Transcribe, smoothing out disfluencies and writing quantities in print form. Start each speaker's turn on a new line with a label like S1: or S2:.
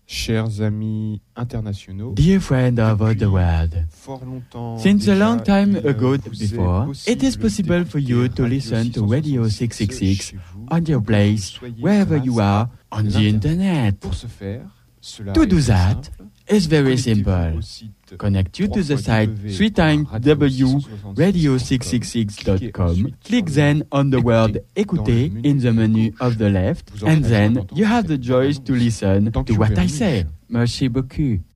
S1: Chers amis internationaux,
S2: Dear friend of the world, since a long time ago before, it is possible for you to listen to Radio 666 on your place, wherever you are, on the internet. To do that is very simple. Connect you to the site 3w.radio666.com. Click then on the word Écoutez in the menu of the left, and then you have the choice to listen to what I say. Merci beaucoup.